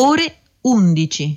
ore 11.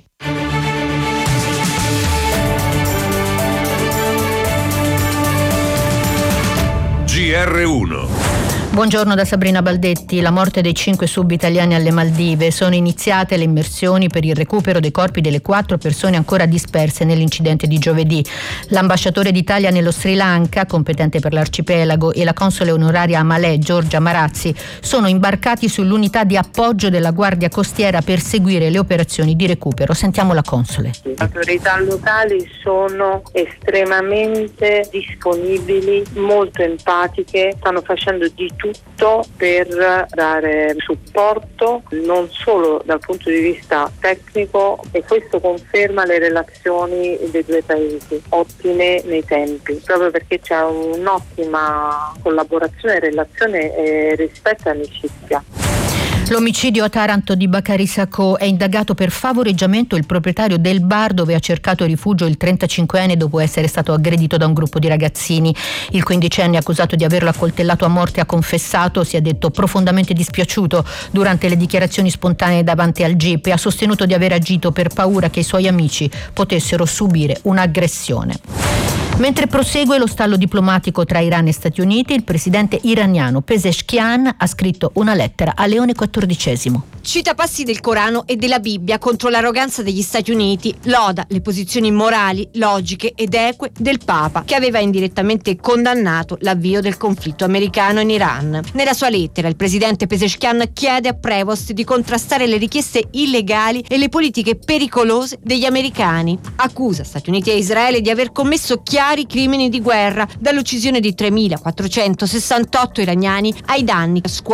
GR1. Buongiorno da Sabrina Baldetti. La morte dei 5 sub-italiani alle Maldive. Sono iniziate le immersioni per il recupero dei corpi delle 4 persone ancora disperse nell'incidente di giovedì. L'ambasciatore d'Italia nello Sri Lanka, competente per l'arcipelago, e la console onoraria a Malé, Giorgia Marazzi, sono imbarcati sull'unità di appoggio della Guardia Costiera per seguire le operazioni di recupero. Sentiamo la console. Le autorità locali sono estremamente disponibili, molto empatiche, stanno facendo di tutto per dare supporto non solo dal punto di vista tecnico, e questo conferma le relazioni dei due paesi ottime nei tempi, proprio perché c'è un'ottima collaborazione, relazione e rispetto e amicizia. L'omicidio a Taranto di Bakary Sacco è indagato per favoreggiamento il proprietario del bar dove ha cercato rifugio il 35enne dopo essere stato aggredito da un gruppo di ragazzini. Il 15enne, accusato di averlo accoltellato a morte, ha confessato, si è detto profondamente dispiaciuto durante le dichiarazioni spontanee davanti al GIP e ha sostenuto di aver agito per paura che i suoi amici potessero subire un'aggressione. Mentre prosegue lo stallo diplomatico tra Iran e Stati Uniti, il presidente iraniano Pezeshkian ha scritto una lettera a Leone XIV. Cita passi del Corano e della Bibbia contro l'arroganza degli Stati Uniti, loda le posizioni morali, logiche ed eque del Papa, che aveva indirettamente condannato l'avvio del conflitto americano in Iran. Nella sua lettera il presidente Pezeshkian chiede a Prevost di contrastare le richieste illegali e le politiche pericolose degli americani. Accusa Stati Uniti e Israele di aver commesso chiari crimini di guerra, dall'uccisione di 3.468 iraniani ai danni a scuole